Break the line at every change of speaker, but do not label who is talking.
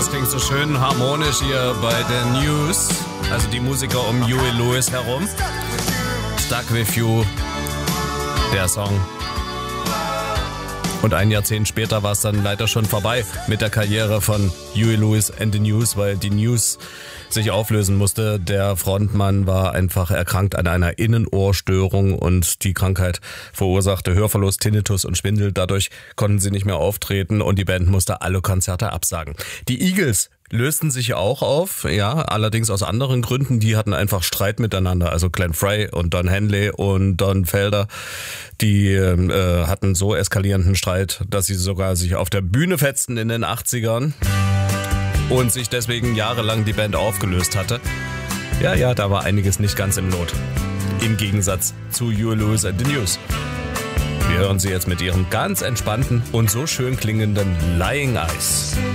Das klingt so schön harmonisch hier bei The News. Also die Musiker um Huey Lewis herum. Stuck With You, der Song. Und ein Jahrzehnt später war es dann leider schon vorbei mit der Karriere von Huey Lewis and the News, weil die News sich auflösen musste. Der Frontmann war einfach erkrankt an einer Innenohrstörung und die Krankheit verursachte Hörverlust, Tinnitus und Schwindel. Dadurch konnten sie nicht mehr auftreten und die Band musste alle Konzerte absagen. Die Eagles lösten sich auch auf, ja, allerdings aus anderen Gründen. Die hatten einfach Streit miteinander, also Glenn Frey und Don Henley und Don Felder, die hatten so eskalierenden Streit, dass sie sogar sich auf der Bühne fetzten in den 80ern und sich deswegen jahrelang die Band aufgelöst hatte. Ja, da war einiges nicht ganz im Lot. Im Gegensatz zu Huey Lewis and the News. Wir hören sie jetzt mit ihrem ganz entspannten und so schön klingenden Lying Eyes.